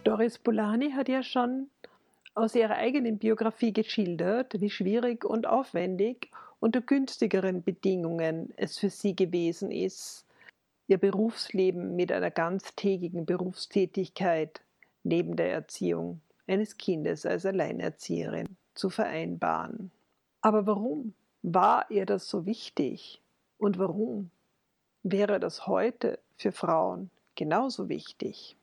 Doris Polani hat ja schon aus ihrer eigenen Biografie geschildert, wie schwierig und aufwendig unter günstigeren Bedingungen es für sie gewesen ist, ihr Berufsleben mit einer ganztägigen Berufstätigkeit neben der Erziehung eines Kindes als Alleinerzieherin zu vereinbaren. Aber warum war ihr das so wichtig? Und warum wäre das heute für Frauen genauso wichtig?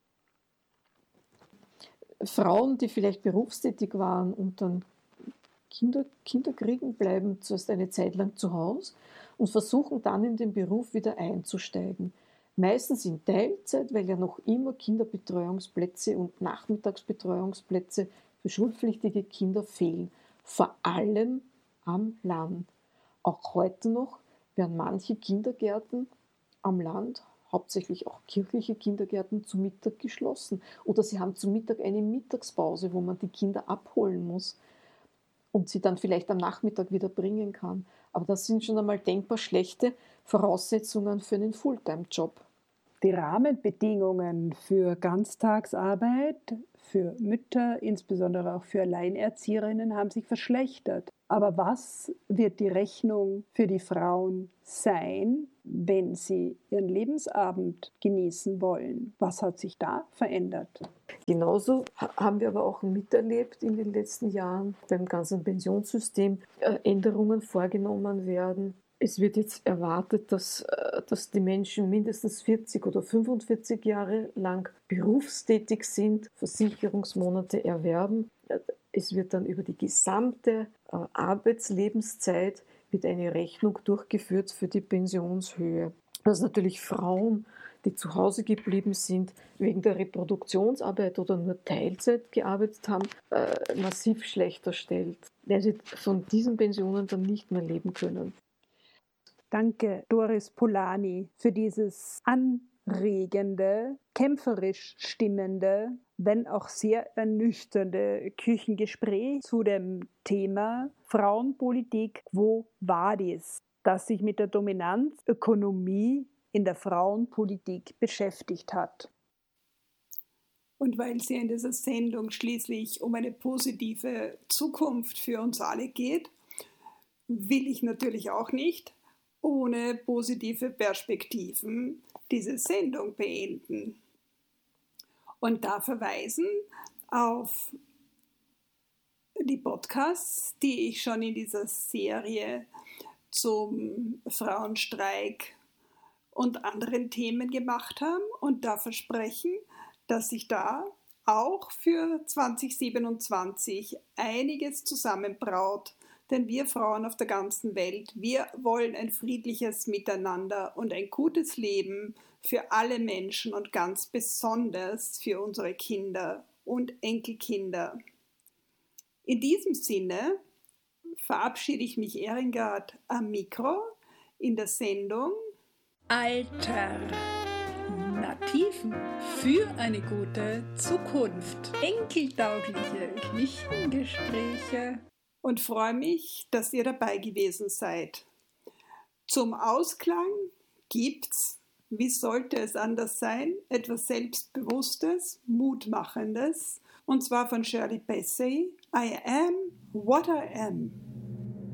Frauen, die vielleicht berufstätig waren und dann Kinder kriegen, bleiben zuerst eine Zeit lang zu Hause und versuchen dann in den Beruf wieder einzusteigen. Meistens in Teilzeit, weil ja noch immer Kinderbetreuungsplätze und Nachmittagsbetreuungsplätze für schulpflichtige Kinder fehlen. Vor allem am Land. Auch heute noch werden manche Kindergärten am Land, hauptsächlich auch kirchliche Kindergärten, zu Mittag geschlossen. Oder sie haben zu Mittag eine Mittagspause, wo man die Kinder abholen muss und sie dann vielleicht am Nachmittag wieder bringen kann. Aber das sind schon einmal denkbar schlechte Voraussetzungen für einen Fulltime-Job. Die Rahmenbedingungen für Ganztagsarbeit, für Mütter, insbesondere auch für Alleinerzieherinnen, haben sich verschlechtert. Aber was wird die Rechnung für die Frauen sein, wenn sie ihren Lebensabend genießen wollen? Was hat sich da verändert? Genauso haben wir aber auch miterlebt in den letzten Jahren beim ganzen Pensionssystem Änderungen vorgenommen werden. Es wird jetzt erwartet, dass die Menschen mindestens 40 oder 45 Jahre lang berufstätig sind, Versicherungsmonate erwerben. Es wird dann über die gesamte Arbeitslebenszeit mit eine Rechnung durchgeführt für die Pensionshöhe. Dass natürlich Frauen, die zu Hause geblieben sind, wegen der Reproduktionsarbeit oder nur Teilzeit gearbeitet haben, massiv schlechter stellt, weil sie von diesen Pensionen dann nicht mehr leben können. Danke, Doris Polani, für dieses anregende, kämpferisch stimmende, wenn auch sehr ernüchternde Küchengespräch zu dem Thema Frauenpolitik Quo Vadis, das sich mit der Dominanzökonomie in der Frauenpolitik beschäftigt hat. Und weil es ja in dieser Sendung schließlich um eine positive Zukunft für uns alle geht, will ich natürlich auch nicht ohne positive Perspektiven diese Sendung beenden. Und da verweisen auf die Podcasts, die ich schon in dieser Serie zum Frauenstreik und anderen Themen gemacht habe und da versprechen, dass sich da auch für 2027 einiges zusammenbraut. Denn wir Frauen auf der ganzen Welt, wir wollen ein friedliches Miteinander und ein gutes Leben für alle Menschen und ganz besonders für unsere Kinder und Enkelkinder. In diesem Sinne verabschiede ich mich, Ehrengard, am Mikro in der Sendung Alternativen für eine gute Zukunft. Enkeltaugliche Küchengespräche. Und freue mich, dass ihr dabei gewesen seid. Zum Ausklang gibt's, wie sollte es anders sein, etwas Selbstbewusstes, Mutmachendes, und zwar von Shirley Bassey, I am what I am.